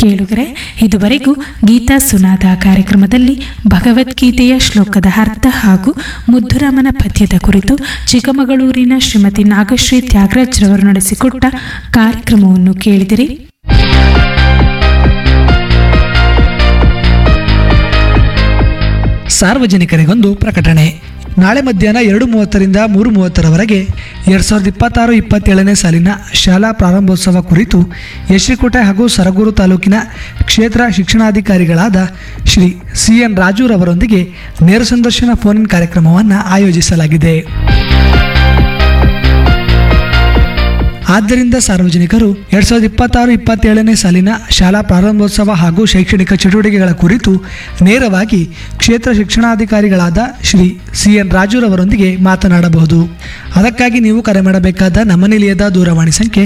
ಕೇಳುಗರೆ, ಇದುವರೆಗೂ ಗೀತಾ ಸುನಾದ ಕಾರ್ಯಕ್ರಮದಲ್ಲಿ ಭಗವದ್ಗೀತೆಯ ಶ್ಲೋಕದ ಅರ್ಥ ಹಾಗೂ ಮುದ್ದುರಾಮನ ಪದ್ಯದ ಕುರಿತು ಚಿಕ್ಕಮಗಳೂರಿನ ಶ್ರೀಮತಿ ನಾಗಶ್ರೀ ತ್ಯಾಗರಾಜ್ ರವರು ನಡೆಸಿಕೊಟ್ಟ ಕಾರ್ಯಕ್ರಮವನ್ನು ಕೇಳಿದಿರಿ. ಸಾರ್ವಜನಿಕರಿಗೊಂದು ಪ್ರಕಟಣೆ. ನಾಳೆ ಮಧ್ಯಾಹ್ನ 2:30ರಿಂದ 3:30ರವರೆಗೆ 2026-27ನೇ ಸಾಲಿನ ಶಾಲಾ ಪ್ರಾರಂಭೋತ್ಸವ ಕುರಿತು ಯಶ್ರಿಕೋಟೆ ಹಾಗೂ ಸರಗೂರು ತಾಲೂಕಿನ ಕ್ಷೇತ್ರ ಶಿಕ್ಷಣಾಧಿಕಾರಿಗಳಾದ ಶ್ರೀ CN ರಾಜುರವರೊಂದಿಗೆ ನೇರ ಸಂದರ್ಶನ ಫೋನ್ ಇನ್ ಕಾರ್ಯಕ್ರಮವನ್ನು ಆಯೋಜಿಸಲಾಗಿದೆ. ಆದ್ದರಿಂದ ಸಾರ್ವಜನಿಕರು 2026-27ನೇ ಸಾಲಿನ ಶಾಲಾ ಪ್ರಾರಂಭೋತ್ಸವ ಹಾಗೂ ಶೈಕ್ಷಣಿಕ ಚಟುವಟಿಕೆಗಳ ಕುರಿತು ನೇರವಾಗಿ ಕ್ಷೇತ್ರ ಶಿಕ್ಷಣಾಧಿಕಾರಿಗಳಾದ ಶ್ರೀ CN ರಾಜುರವರೊಂದಿಗೆ ಮಾತನಾಡಬಹುದು. ಅದಕ್ಕಾಗಿ ನೀವು ಕರೆ ಮಾಡಬೇಕಾದ ನಮ್ಮ ನಿಲಯದ ದೂರವಾಣಿ ಸಂಖ್ಯೆ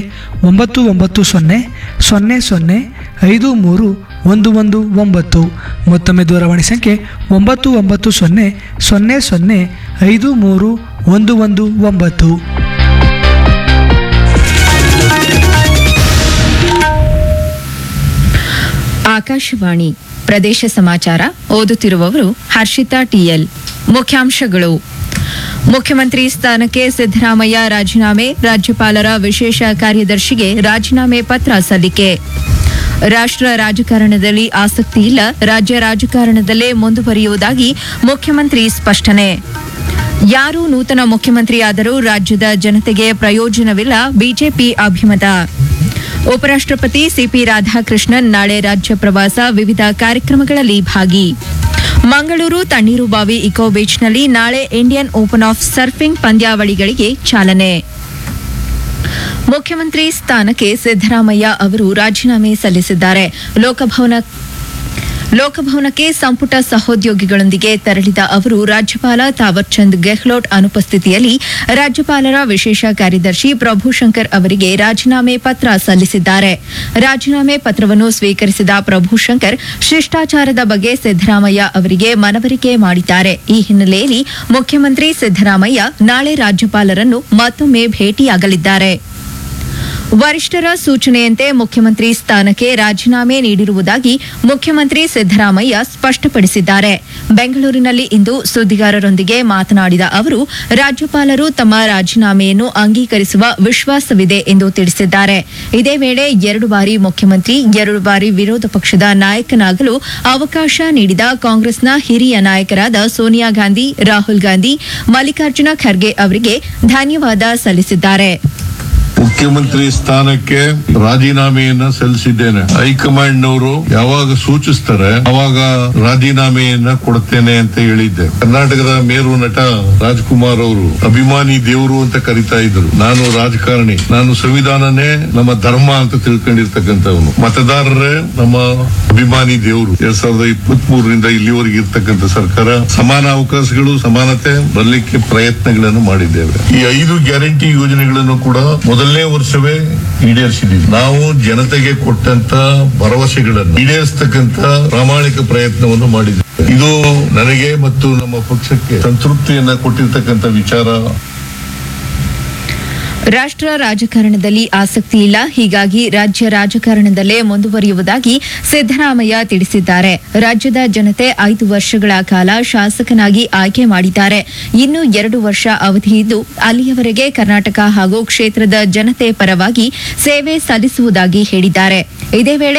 9900531119. ಮತ್ತೊಮ್ಮೆ ದೂರವಾಣಿ ಸಂಖ್ಯೆ 9900531119. ಆಕಾಶವಾಣಿ ಪ್ರದೇಶ ಸಮಾಚಾರ ಓದುತ್ತಿರುವವರು ಹರ್ಷಿತಾ ಟಿಎಲ್. ಮುಖ್ಯಾಂಶಗಳು: ಮುಖ್ಯಮಂತ್ರಿ ಸ್ಥಾನಕ್ಕೆ ಸಿದ್ದರಾಮಯ್ಯ ರಾಜೀನಾಮೆ, ರಾಜ್ಯಪಾಲರ ವಿಶೇಷ ಕಾರ್ಯದರ್ಶಿಗೆ ರಾಜೀನಾಮೆ ಪತ್ರ ಸಲ್ಲಿಕೆ. ರಾಷ್ಟ್ರ ರಾಜಕಾರಣದಲ್ಲಿ ಆಸಕ್ತಿ ಇಲ್ಲ, ರಾಜ್ಯ ರಾಜಕಾರಣದಲ್ಲೇ ಮುಂದುವರಿಯುವುದಾಗಿ ಮುಖ್ಯಮಂತ್ರಿ ಸ್ಪಷ್ಟನೆ. ಯಾರು ನೂತನ ಮುಖ್ಯಮಂತ್ರಿಯಾದರೂ ರಾಜ್ಯದ ಜನತೆಗೆ ಪ್ರಯೋಜನವಿಲ್ಲ, ಬಿಜೆಪಿ ಅಭಿಮತ. ಉಪರಾಷ್ಟ್ರಪತಿ ಸಿಪಿ ರಾಧಾಕೃಷ್ಣನ್ ನಾಳೆ ರಾಜ್ಯ ಪ್ರವಾಸ, ವಿವಿಧ ಕಾರ್ಯಕ್ರಮಗಳಲ್ಲಿ ಭಾಗಿ. ಮಂಗಳೂರು ತಣ್ಣೀರುಬಾವಿ ಇಕೋ ಬೀಚ್ನಲ್ಲಿ ನಾಳೆ ಇಂಡಿಯನ್ ಓಪನ್ ಆಫ್ ಸರ್ಫಿಂಗ್ ಪಂದ್ಯಾವಳಿಗಳಿಗೆ ಚಾಲನೆ. ಮುಖ್ಯಮಂತ್ರಿ ಸ್ಥಾನಕ್ಕೆ ಸಿದ್ದರಾಮಯ್ಯ ಅವರು ರಾಜೀನಾಮೆ ಸಲ್ಲಿಸಿದ್ದಾರೆ. ಲೋಕಭವನಕ್ಕೆ ಸಂಪುಟ ಸಹೋದ್ಯೋಗಿಗಳೊಂದಿಗೆ ತೆರಳಿದ ಅವರು ರಾಜ್ಯಪಾಲ ತಾವರ್ಚಂದ್ ಗೆಹ್ಲೋಟ್ ಅನುಪಸ್ಥಿತಿಯಲ್ಲಿ ರಾಜ್ಯಪಾಲರ ವಿಶೇಷ ಕಾರ್ಯದರ್ಶಿ ಪ್ರಭುಶಂಕರ್ ಅವರಿಗೆ ರಾಜೀನಾಮೆ ಪತ್ರ ಸಲ್ಲಿಸಿದ್ದಾರೆ. ರಾಜೀನಾಮೆ ಪತ್ರವನ್ನು ಸ್ವೀಕರಿಸಿದ ಪ್ರಭುಶಂಕರ್ ಶಿಷ್ಟಾಚಾರದ ಬಗ್ಗೆ ಸಿದ್ದರಾಮಯ್ಯ ಅವರಿಗೆ ಮನವರಿಕೆ ಮಾಡಿದ್ದಾರೆ. ಈ ಹಿನ್ನೆಲೆಯಲ್ಲಿ ಮುಖ್ಯಮಂತ್ರಿ ಸಿದ್ದರಾಮಯ್ಯ ನಾಳೆ ರಾಜ್ಯಪಾಲರನ್ನು ಮತ್ತೊಮ್ಮೆ ಭೇಟಿಯಾಗಲಿದ್ದಾರೆ. ವರಿಷ್ಠರ ಸೂಚನೆಯಂತೆ ಮುಖ್ಯಮಂತ್ರಿ ಸ್ಥಾನಕ್ಕೆ ರಾಜೀನಾಮೆ ನೀಡಿರುವುದಾಗಿ ಮುಖ್ಯಮಂತ್ರಿ ಸಿದ್ದರಾಮಯ್ಯ ಸ್ಪಷ್ಟಪಡಿಸಿದ್ದಾರೆ. ಬೆಂಗಳೂರಿನಲ್ಲಿ ಇಂದು ಸುದ್ದಿಗಾರರೊಂದಿಗೆ ಮಾತನಾಡಿದ ಅವರು, ರಾಜ್ಯಪಾಲರು ತಮ್ಮ ರಾಜೀನಾಮೆಯನ್ನು ಅಂಗೀಕರಿಸುವ ವಿಶ್ವಾಸವಿದೆ ಎಂದು ತಿಳಿಸಿದ್ದಾರೆ. ಇದೇ ವೇಳೆ 2 ಬಾರಿ ಮುಖ್ಯಮಂತ್ರಿ, 2 ಬಾರಿ ವಿರೋಧ ಪಕ್ಷದ ನಾಯಕನಾಗಲು ಅವಕಾಶ ನೀಡಿದ ಕಾಂಗ್ರೆಸ್ನ ಹಿರಿಯ ನಾಯಕರಾದ ಸೋನಿಯಾ ಗಾಂಧಿ, ರಾಹುಲ್ ಗಾಂಧಿ, ಮಲ್ಲಿಕಾರ್ಜುನ ಖರ್ಗೆ ಅವರಿಗೆ ಧನ್ಯವಾದ ಸಲ್ಲಿಸಿದ್ದಾರೆ. ಮುಖ್ಯಮಂತ್ರಿ ಸ್ಥಾನಕ್ಕೆ ರಾಜೀನಾಮೆಯನ್ನ ಸಲ್ಲಿಸಿದ್ದೇನೆ. ಹೈಕಮಾಂಡ್ನವರು ಯಾವಾಗ ಸೂಚಿಸ್ತಾರೆ ಅವಾಗ ರಾಜೀನಾಮೆಯನ್ನ ಕೊಡುತ್ತೇನೆ ಅಂತ ಹೇಳಿದ್ದೆ. ಕರ್ನಾಟಕದ ಮೇರು ನಟ ರಾಜ್ಕುಮಾರ್ ಅವರು ಅಭಿಮಾನಿ ದೇವರು ಅಂತ ಕರೀತಾ ಇದ್ರು. ನಾನು ರಾಜಕಾರಣಿ, ನಾನು ಸಂವಿಧಾನನೇ ನಮ್ಮ ಧರ್ಮ ಅಂತ ತಿಳ್ಕೊಂಡಿರ್ತಕ್ಕಂಥವನು. ಮತದಾರರೇ ನಮ್ಮ ಅಭಿಮಾನಿ ದೇವರು. 2023ರಿಂದ ಇಲ್ಲಿವರೆಗೆ ಇರ್ತಕ್ಕಂಥ ಸರ್ಕಾರ ಸಮಾನ ಅವಕಾಶಗಳು, ಸಮಾನತೆ ಬರಲಿಕ್ಕೆ ಪ್ರಯತ್ನಗಳನ್ನು ಮಾಡಿದ್ದೇವೆ. ಈ 5 ಗ್ಯಾರಂಟಿ ಯೋಜನೆಗಳನ್ನು ಕೂಡ ಮೊದಲನೇ ವರ್ಷವೇ ಈಡೇರಿಸಿದ್ದೀವಿ. ನಾವು ಜನತೆಗೆ ಕೊಟ್ಟಂತ ಭರವಸೆಗಳನ್ನು ಈಡೇರಿಸತಕ್ಕಂತ ಪ್ರಾಮಾಣಿಕ ಪ್ರಯತ್ನವನ್ನು ಮಾಡಿದ್ದೇವೆ. ಇದು ನನಗೆ ಮತ್ತು ನಮ್ಮ ಪಕ್ಷಕ್ಕೆ ಸಂತೃಪ್ತಿಯನ್ನ ಕೊಟ್ಟಿರ್ತಕ್ಕಂಥ ವಿಚಾರ. ರಾಷ್ಟ್ರ ರಾಜಕಾರಣದಲ್ಲಿ ಆಸಕ್ತಿ ಇಲ್ಲ, ಹೀಗಾಗಿ ರಾಜ್ಯ ರಾಜಕಾರಣದಲ್ಲೇ ಮುಂದುವರಿಯುವುದಾಗಿ ಸಿದ್ದರಾಮಯ್ಯ ತಿಳಿಸಿದ್ದಾರೆ. ರಾಜ್ಯದ ಜನತೆ 5 ವರ್ಷಗಳ ಕಾಲ ಶಾಸಕನಾಗಿ ಆಯ್ಕೆ ಮಾಡಿದ್ದಾರೆ. ಇನ್ನು 2 ವರ್ಷ ಅವಧಿ ಇದ್ದು ಅಲ್ಲಿಯವರೆಗೆ ಕರ್ನಾಟಕ ಹಾಗೂ ಕ್ಷೇತ್ರದ ಜನತೆ ಪರವಾಗಿ ಸೇವೆ ಸಲ್ಲಿಸುವುದಾಗಿ ಹೇಳಿದ್ದಾರೆ. ಇದೇ ವೇಳೆ